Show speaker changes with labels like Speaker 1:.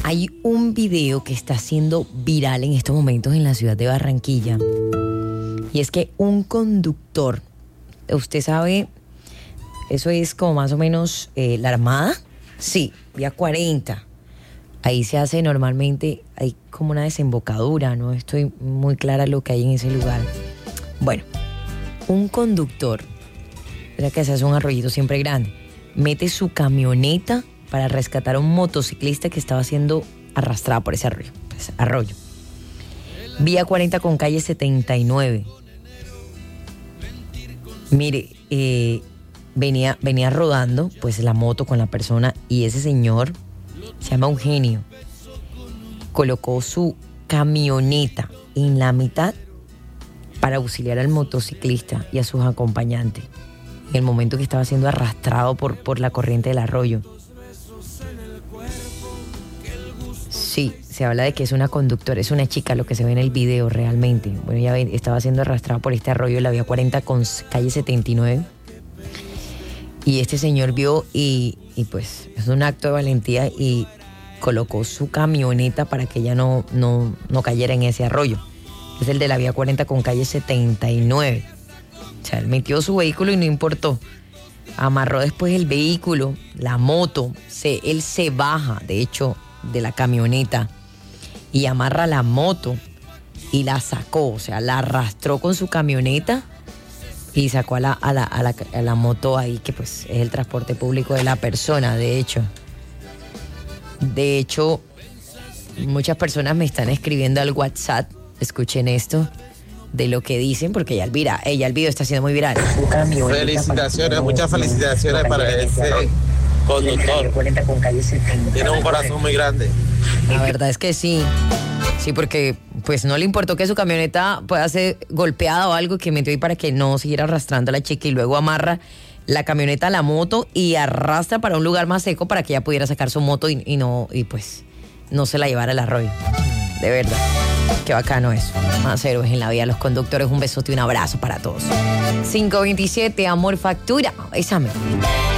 Speaker 1: Hay un video que está siendo viral en estos momentos en la ciudad de Barranquilla. Y es que un conductor, usted sabe, eso es como más o menos la Armada. Sí, vía 40. Ahí se hace normalmente, hay como una desembocadura, no estoy muy clara lo que hay en ese lugar. Bueno, un conductor, era que se hace un arroyito siempre grande, mete su camioneta para rescatar a un motociclista que estaba siendo arrastrado por ese arroyo. Vía 40 con calle 79. Mire, venía rodando pues la moto con la persona y ese señor se llama Eugenio. Colocó su camioneta en la mitad para auxiliar al motociclista y a sus acompañantes en el momento que estaba siendo arrastrado por la corriente del arroyo. Sí, se habla de que es una conductora, es una chica lo que se ve en el video realmente. Bueno, ella estaba siendo arrastrada por este arroyo de la vía 40 con calle 79. Y este señor vio y pues es un acto de valentía y colocó su camioneta para que ella no cayera en ese arroyo. Es el de la vía 40 con calle 79. O sea, él metió su vehículo y no importó. Amarró después el vehículo, la moto. Él se baja, de hecho, de la camioneta y amarra la moto y la sacó. O sea, la arrastró con su camioneta y sacó a la moto ahí, que pues es el transporte público de la persona, de hecho. De hecho, muchas personas me están escribiendo al WhatsApp, escuchen esto, de lo que dicen, porque ya el video está siendo muy viral.
Speaker 2: Felicitaciones, muchas felicitaciones para ese conductor. Tiene un corazón muy grande.
Speaker 1: La verdad es que sí. Sí, porque pues no le importó que su camioneta pueda ser golpeada o algo, que metió ahí para que no siguiera arrastrando a la chica y luego amarra la camioneta a la moto y arrastra para un lugar más seco para que ella pudiera sacar su moto y pues no se la llevara al arroyo. De verdad, qué bacano eso. Más héroes en la vida, los conductores. Un besote y un abrazo para todos. 527, Amor Factura. Bésame.